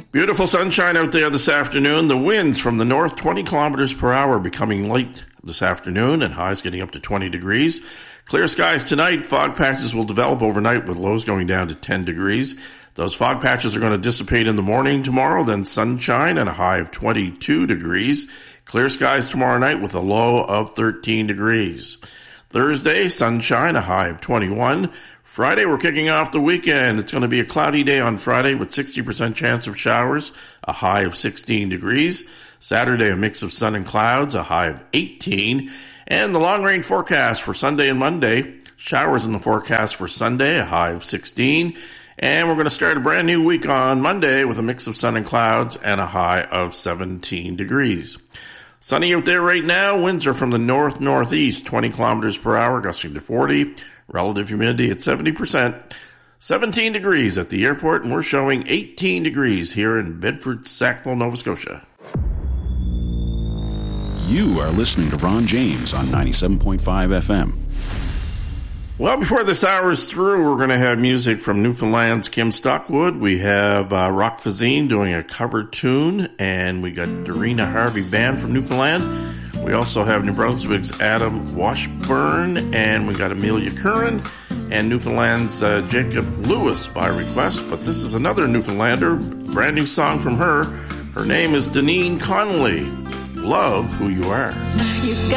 Beautiful sunshine out there this afternoon. The winds from the north, 20 kilometers per hour, becoming light this afternoon, and highs getting up to 20 degrees. Clear skies tonight. Fog patches will develop overnight with lows going down to 10 degrees. Those fog patches are going to dissipate in the morning tomorrow, then sunshine and a high of 22 degrees. Clear skies tomorrow night with a low of 13 degrees. Thursday, sunshine, a high of 21. Friday, we're kicking off the weekend. It's going to be a cloudy day on Friday with 60% chance of showers, a high of 16 degrees. Saturday, a mix of sun and clouds, a high of 18. And the long-range forecast for Sunday and Monday, showers in the forecast for Sunday, a high of 16. And we're going to start a brand new week on Monday with a mix of sun and clouds and a high of 17 degrees. Sunny out there right now. Winds are from the north-northeast, 20 kilometers per hour, gusting to 40. Relative humidity at 70%. 17 degrees at the airport, and we're showing 18 degrees here in Bedford, Sackville, Nova Scotia. You are listening to Ron James on 97.5 FM. Well, before this hour is through, we're going to have music from Newfoundland's Kim Stockwood. We have Rock Fazine doing a cover tune, and we got Darina Harvey Band from Newfoundland. We also have New Brunswick's Adam Washburn, and we got Amelia Curran, and Newfoundland's Jacob Lewis by request. But this is another Newfoundlander, brand new song from her. Her name is Deneen Connolly. Love Who You Are. You